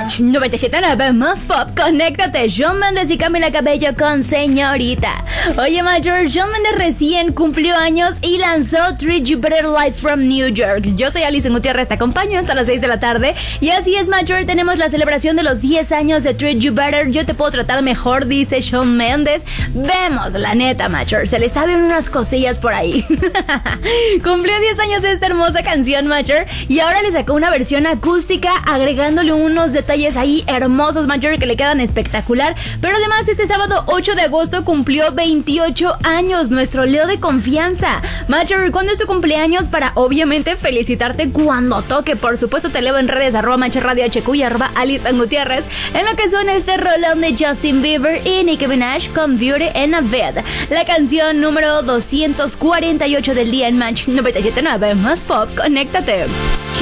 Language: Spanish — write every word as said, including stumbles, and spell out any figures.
Match noventa y siete punto nueve más pop, conéctate. Shawn Mendes y Camila Cabello con Señorita. Oye, Major, Shawn Mendes recién cumplió años y lanzó Treat You Better Live from New York. Yo soy Alison Gutiérrez, te acompaño hasta las seis de la tarde. Y así es, Major, tenemos la celebración de los diez años de Treat You Better. Yo te puedo tratar mejor, dice Shawn Mendes. Vemos, la neta, Major, se le saben unas cosillas por ahí. Cumplió diez años esta hermosa canción, Major, y ahora le sacó una versión acústica agregándole unos detalles ahí hermosos, Major, que le quedan espectacular. Pero además este sábado ocho de agosto cumplió veintiocho años nuestro Leo de confianza. Major, ¿cuándo es tu cumpleaños? Para obviamente felicitarte cuando toque. Por supuesto te leo en redes arroba Macha Radio H Q y arroba Alison Gutiérrez, en lo que suena este rolón de Justin Bieber y Nicki Minaj con Beauty and a Bed, la canción número doscientos cuarenta y ocho del día en Match noventa y siete punto nueve más pop, conéctate.